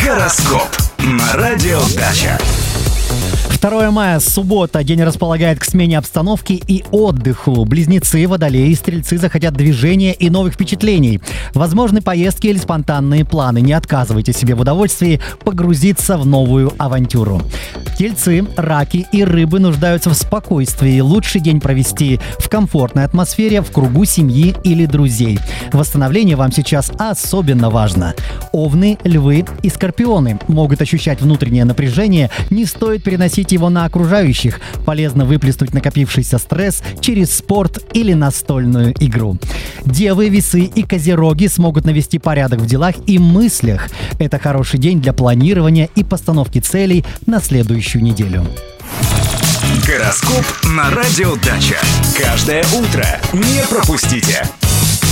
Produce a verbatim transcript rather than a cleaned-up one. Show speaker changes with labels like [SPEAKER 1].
[SPEAKER 1] Гороскоп на радио Дача.
[SPEAKER 2] второе мая, суббота. День располагает к смене обстановки и отдыху. Близнецы, водолеи и стрельцы захотят движения и новых впечатлений. Возможны поездки или спонтанные планы. Не отказывайте себе в удовольствии погрузиться в новую авантюру. Тельцы, раки и рыбы нуждаются в спокойствии. Лучший день провести в комфортной атмосфере, в кругу семьи или друзей. Восстановление вам сейчас особенно важно. Овны, львы и скорпионы могут ощущать внутреннее напряжение. Не стоит переносить его на окружающих. Полезно выплеснуть накопившийся стресс через спорт или настольную игру. Девы, весы и козероги смогут навести порядок в делах и мыслях. Это хороший день для планирования и постановки целей на следующую неделю.
[SPEAKER 1] Гороскоп на радио Дача. Каждое утро не пропустите.